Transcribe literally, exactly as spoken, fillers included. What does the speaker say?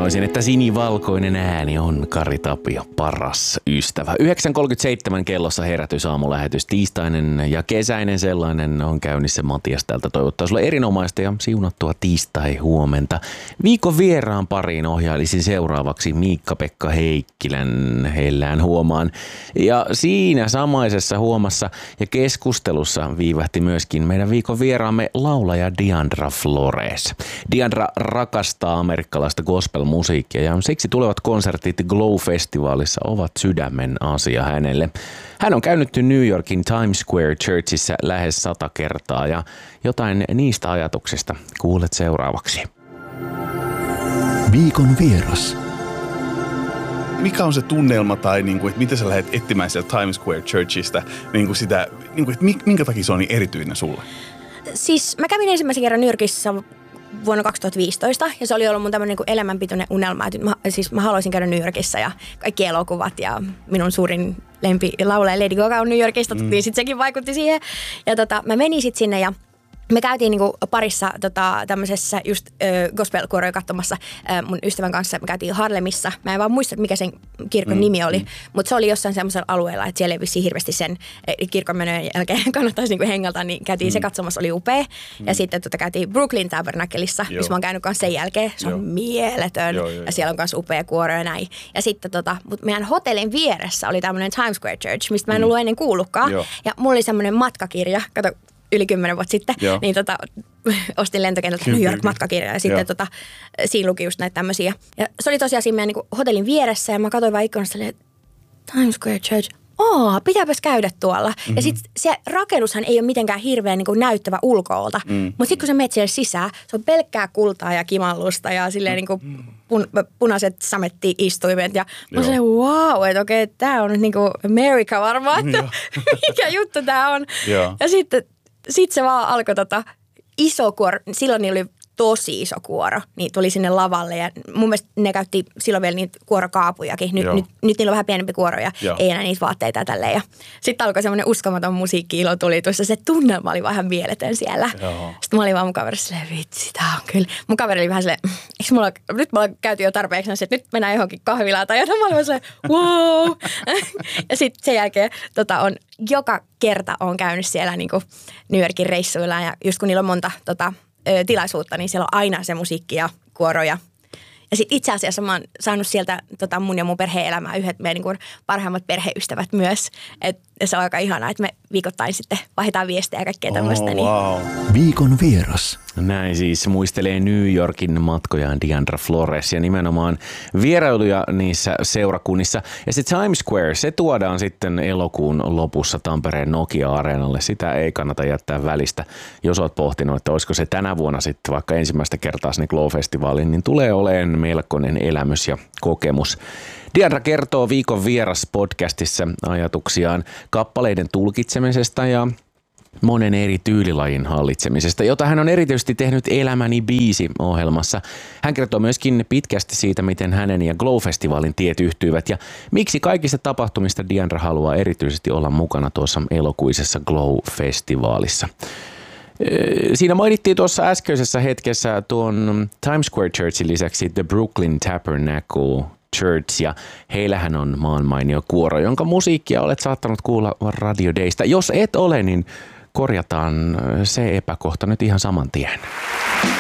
sanoisin, että sinivalkoinen ääni on Kari Tapio paras ystävä. yhdeksän kolmekymmentäseitsemän kellossa herätysaamulähetys, tiistainen ja kesäinen sellainen on käynnissä. Matias täältä toivottaa sulle erinomaista ja siunattua tiistai-huomenta. Viikon vieraan pariin ohjailisin seuraavaksi Miikka-Pekka Heikkilän, hellään huomaan. Ja siinä samaisessa huomassa ja keskustelussa viivähti myöskin meidän viikon vieraamme laulaja Diandra Flores. Diandra rakastaa amerikkalaista gospel-musiikkia ja siksi tulevat konsertit Glow-festivaalissa ovat sydämen asia hänelle. Hän on käynyt New Yorkin Times Square Churchissa lähes sata kertaa ja jotain niistä ajatuksista kuulet seuraavaksi. Viikon vieras. Mikä on se tunnelma tai niin kuin, että miten sä lähdet etsimään sieltä Times Square Churchista, niin kuin sitä, niin kuin, että minkä takia se on niin erityinen sulle? Siis mä kävin ensimmäisen kerran New Yorkissa vuonna kaksituhattaviisitoista ja se oli ollut mun tämmöinen niin elämänpitoinen unelma. Että mä, siis mä haluaisin käydä New Yorkissa ja kaikki elokuvat ja minun suurin lempi laulaja Lady Gaga on New Yorkista, mm. niin sitten sekin vaikutti siihen. Ja tota, mä menin sitten sinne ja me käytiin niinku parissa tota, tämmöisessä just ö, gospel-kuoroja katsomassa ö, mun ystävän kanssa. Me käytiin Harlemissa. Mä en vaan muista, mikä sen kirkon mm, nimi oli, mm. mutta se oli jossain semmoisella alueella, että siellä ei vissiin hirveästi sen kirkon menojen jälkeen kannattaisi niinku hengeltä, niin käytiin mm. se katsomassa, oli upea. Mm. Ja sitten tota, käytiin Brooklyn Tabernacleissa, missä mä oon käynyt kanssa sen jälkeen. Se on Joo. mieletön Joo, jo, ja siellä on kanssa upea kuoro ja näin. Ja sitten tota, mut meidän hotellin vieressä oli tämmöinen Times Square Church, mistä mä en ollut mm. ennen kuullutkaan. Joo. Ja mulla oli semmoinen matkakirja, kato, yli kymmenen vuotta sitten, Joo. niin tota, ostin lentokentältä New York-matkakirjaa ja sitten tota, siinä luki just näitä tämmöisiä. Ja se oli tosiaan siinä meidän niin kuin hotellin vieressä ja mä katsoin vaan ikkunasta, että Times Square Church, oo, pitääpäs käydä tuolla. Mm-hmm. Ja sitten se rakennushan ei ole mitenkään hirveän niin kuin näyttävä ulkoolta, mm-hmm. mutta sitten kun sä menet siellä sisään, se on pelkkää kultaa ja kimallusta ja silleen niin kuin pun- punaiset sametti-istuimet. Ja mä olin wow, että okei, tää on niin kuin America varmaan, että mikä juttu tää on. Joo. Ja sitten Sitten se vaan alkoi tota iso kuoro, silloin niillä oli tosi iso kuoro, niin tuli sinne lavalle ja mun mielestä ne käytti silloin vielä niitä kuorokaapujakin. Nyt, nyt, nyt niillä on vähän pienempi kuoro ja Joo. ei enää niitä vaatteita tälleen. Ja sitten alkoi semmoinen uskomaton musiikki-ilo tuli tuossa, se tunnelma oli vähän mieletön siellä. Joo. Sitten mä olin vaan mun kaverissa silleen, vitsi, tää on kyllä. Mun kaveri oli vähän silleen, eikö mulla, nyt me ollaan käyty jo tarpeeksi, että nyt mennään johonkin kahvilaan tai jotain. Mä olin silleen, wow. Ja sitten sen jälkeen tota, on joka kerta on käynyt siellä niin kuin New Yorkin reissuilla ja just kun niillä on monta tota, tilaisuutta, niin siellä on aina se musiikki ja kuoro. Ja, ja sitten itse asiassa mä oon saanut sieltä tota, mun ja mun perheen elämää yhdet meidän niin kuin parhaimmat perheystävät myös. Et se on aika ihanaa, että me viikoittain sitten vaihdetaan viestejä ja kaikkea tämmöistä. Oh, wow. niin. Viikon vieras. Näin siis muistelee New Yorkin matkojaan Diandra Flores ja nimenomaan vierailuja niissä seurakunnissa. Ja se Times Square, se tuodaan sitten elokuun lopussa Tampereen Nokia-areenalle. Sitä ei kannata jättää välistä. Jos oot pohtinut, että olisiko se tänä vuonna sitten vaikka ensimmäistä kertaa sinne Glow-festivaalin, niin tulee oleen melkoinen elämys ja kokemus. Diandra kertoo Viikon vieras podcastissa ajatuksiaan kappaleiden tulkitsemisesta ja monen eri tyylilajin hallitsemisesta, jota hän on erityisesti tehnyt Elämäni biisi -ohjelmassa. Hän kertoo myöskin pitkästi siitä, miten hänen ja Glow-festivaalin tiet yhtyivät ja miksi kaikista tapahtumista Diandra haluaa erityisesti olla mukana tuossa elokuisessa Glow-festivaalissa. Siinä mainittiin tuossa äskeisessä hetkessä tuon Times Square Churchin lisäksi The Brooklyn Tabernacle Church ja heillähän on maanmainio kuoro, jonka musiikkia olet saattanut kuulla Radio Daysta. Jos et ole, niin korjataan se epäkohta nyt ihan saman tien.